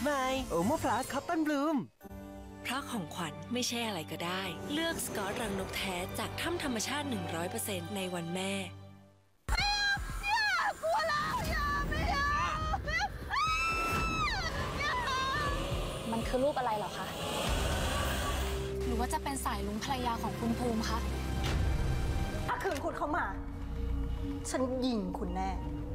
ไม่โอโมพลัสคัตตันบลูมเพราะของขวัญไม่ใช่อะไรก็ได้เลือกสกอตรังนกแท้จากถ้ำธรรมชาติ 100% ในวันแม่มันคือรูปอะไรเหรอคะหรือว่าจะเป็นสายลุงภรรยาของคุณภูมิคะถ้าคืนคุณเข้ามา ฉันยิงคุณแน่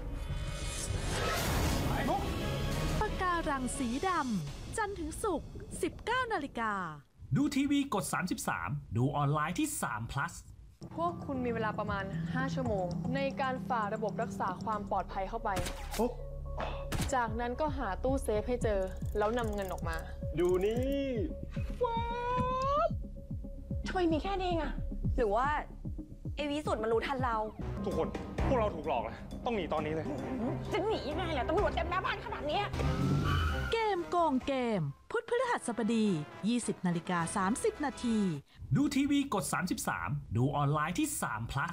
ปากการังสีดำจันทร์ถึงศุกร์ 19 นาฬิกาดูทีวีกด 33 ดูออนไลน์ที่3 plus พวกคุณมีเวลาประมาณ 5 ชั่วโมง ในการฝ่าระบบรักษาความปลอดภัยเข้าไป จากนั้นก็หาตู้เซฟให้เจอ แล้วนำเงินออกมาดูนี่ว้าวทำไมมีแค่นี้อ่ะ หรือว่าไอวิสุทธ์มันรู้ทันเราทุกคนพวกเราถูกหลอกแล้วต้องหนีตอนนี้เลยจะหนียังไงล่ะตำรวจเต็มแม่บ้านขนาดนี้เกมโกงเกม พุธพฤหัสบดี 20 นาฬิกา 30 นาทีดูทีวีกด 33 ดูออนไลน์ที่3 plus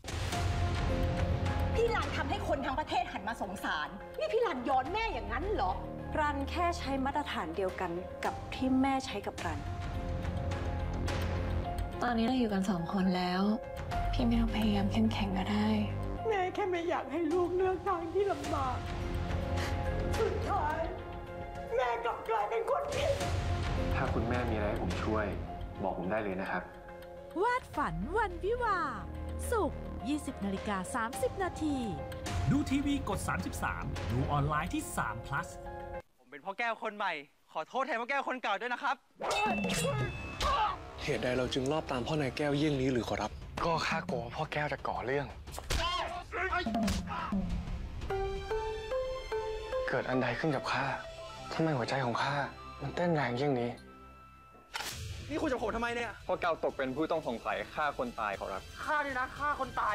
พี่รันทำให้คนทั้งประเทศหันมาสงสาร นี่พี่รันย้อนแม่อย่างนั้นเหรอรันแค่ใช้มาตรฐานเดียวกันกับที่แม่ใช้กับรันตอนนี้เราอยู่กัน2 คนแล้ว พี่ไม่ต้องพยายามเข้มแข็งก็ได้แม่แค่ไม่อยากให้ลูกเลือกทางที่ลำบาก สุดท้าย แม่กลับกลายเป็นคนผิดถ้าคุณแม่มีอะไรให้ผมช่วยบอกผมได้เลยนะครับวาดฝันวันวิวาห์ศุกร์ 20 นาฬิกา 30 นาทีดูทีวีกด 33 ดูออนไลน์ที่3 plus ผมเป็นพ่อแก้วคนใหม่ ขอโทษแทนพ่อแก้วคนเก่าด้วยนะครับเหตุใดเราจึงรอบตามพ่อนายแก้วเยี่ยงนี้หรือขอรับก็ข้ากลัวพ่อแก้วจะก่อเรื่อง เกิดอันใดขึ้นกับข้าทำไมหัวใจของข้ามันเต้นแรงเยี่ยงนี้นี่คุณจะผมทำไมเนี่ยพ่อแก้วตกเป็นผู้ต้องสงสัยฆ่าคนตายขอรับฆ่านี่นะฆ่าคนตาย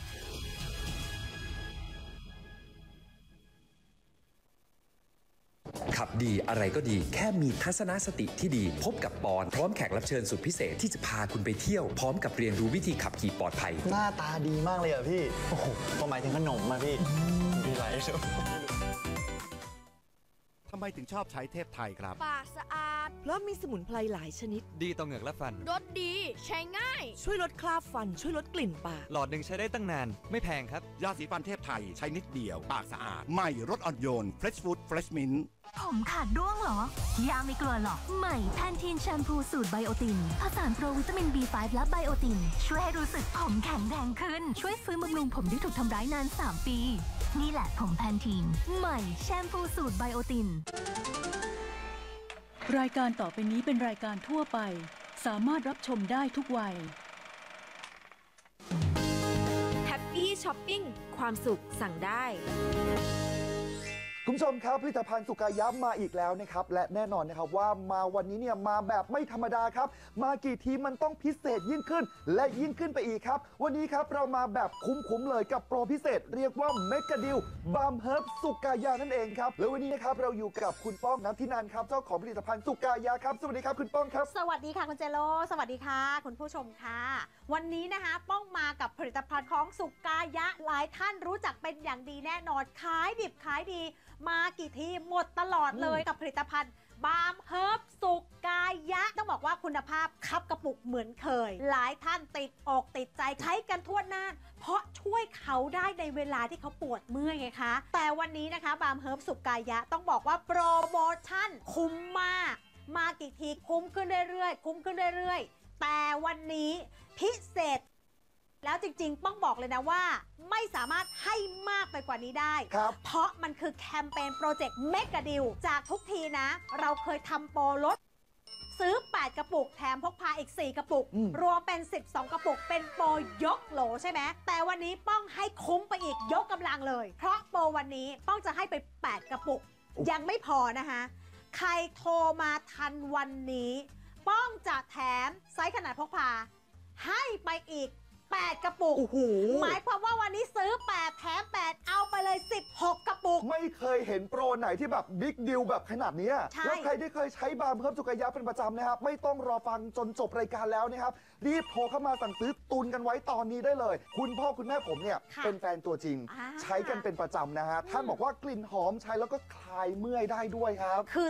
ขับดีอะไรก็ดีแค่มีทัศนสติที่ดีพบกับปอนพร้อมแขกรับเชิญสุดพิเศษที่จะพาคุณไปเที่ยวพร้อมกับเรียนรู้วิธีขับขี่ปลอดภัยหน้าตาดีมากเลยอ่ะพี่ โอ้โหหมายถึงขนมมาพี่ดีไหลทำไมถึงชอบใช้เทพไทยครับปากสะอาดเพราะมีสมุนไพรหลายชนิดดีต่อเหงือกและฟันรสดีใช้ง่ายช่วยลดคราบฟัน ช่วยลดกลิ่นปากหลอดหนึ่งใช้ได้ตั้งนาน ไม่แพงครับ ยาสีฟันเทพไทยใช้นิดเดียว ปากสะอาด ใหม่รสอ่อนโยน Fresh Food Fresh Mint ผมขาดร่วงเหรอยาไม่กลัวหรอกใหม่แพนทีนแชมพูสูตรไบโอตินผสานโปรวิตามิน B5 และไบโอตินช่วยให้รู้สึกผมแข็งแรงขึ้น ช่วยฟื้นบำรุงผมที่ถูกทำร้ายนาน 3 ปี นี่แหละผมแพนทีนใหม่แชมพูสูตรไบโอตินรายการต่อไปนี้เป็นรายการทั่วไปสามารถรับชมได้ทุกวัยแฮปปี้ช้อปปิ้งความสุขสั่งได้คุณผู้ชมครับผลิตภัณฑ์สุกายะมาอีกแล้วนะครับและแน่นอนนะครับว่ามาวันนี้เนี่ยมาแบบไม่ธรรมดาครับมากี่ทีมันต้องพิเศษยิ่งขึ้นและยิ่งขึ้นไปอีกครับวันนี้ครับเรามาแบบคุ้มๆเลยกับโปรพิเศษเรียกว่าเมกะดิลบามเฮิร์บสุกายะนั่นเองครับแล้ววันนี้นะครับเราอยู่กับคุณป้องนัทธินันท์ครับเจ้าของผลิตภัณฑ์สุกายะครับสวัสดีครับคุณป้องครับสวัสดีค่ะคุณเจโลสวัสดีค่ะคุณผู้ชมค่ะวันนี้นะคะป้องมากับผลิตภัณฑ์ของสุกายะหลายท่านรู้จักเป็นอย่างดีแน่นอนขายดิบขายดีมากี่ทีหมดตลอดเลยกับผลิตภัณฑ์บามเฮิร์บสุกายะต้องบอกว่าคุณภาพคับกระปุกเหมือนเคยหลายท่านติดอกติดใจใช้กันทั่วหน้าเพราะช่วยเขาได้ในเวลาที่เขาปวดเมื่อยไงคะแต่วันนี้นะคะบามเฮิร์บสุกายะต้องบอกว่าโปรโมชั่นคุ้มมากมากี่ทีคุ้มขึ้นเรื่อยๆคุ้มขึ้นเรื่อยๆแต่วันนี้พิเศษแล้วจริงๆต้องบอกเลยนะว่าไม่สามารถให้มากไปกว่านี้ได้เพราะมันคือแคมเปญโปรเจกต์เมกะดิลจากทุกทีนะเราเคยทำโปรลดซื้อ8กระปุกแถมพกพาอีก4กระปุกรวมเป็น12กระปุกเป็นโปรยกโหลใช่ไหมแต่วันนี้ป้องให้คุ้มไปอีกยกกำลังเลยเพราะโปรวันนี้ป้องจะให้ไป8กระปุกยังไม่พอนะคะใครโทรมาทันวันนี้ป้องจะแถมไซส์ขนาดพกพาให้ไปอีก8กระปุกหมายความว่าวันนี้ซื้อ8แถม8เอาไปเลย16กระปุกไม่เคยเห็นโปรไหนที่แบบบิ๊กดิลแบบขนาดนี้แล้วใครที่เคยใช้บามเฮิร์บสุกายะเป็นประจำนะครับไม่ต้องรอฟังจนจบรายการแล้วนะครับรีบโทรเข้ามาสั่งซื้อตุนกันไว้ตอนนี้ได้เลยคุณพ่อคุณแม่ผมเนี่ยเป็นแฟนตัวจริงใช้กันเป็นประจำนะฮะท่านบอกว่ากลิ่นหอมใช้แล้วก็คลายเมื่อยได้ด้วยครับคือ